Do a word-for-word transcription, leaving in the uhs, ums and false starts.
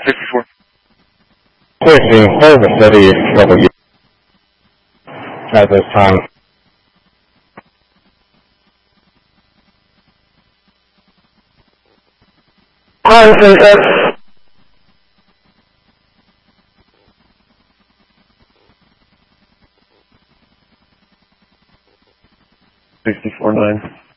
sixty-four. Taking Harvest City W at this time. sixty-four nine.